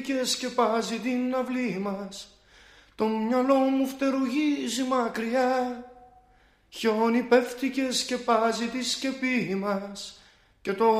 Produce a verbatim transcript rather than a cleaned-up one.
και σκεπάζει την αυλή μας. Το μυαλό μου φτερουγίζει μακριά. Χιόνι πέφτει και σκεπάζει τη σκεπή μας. Και το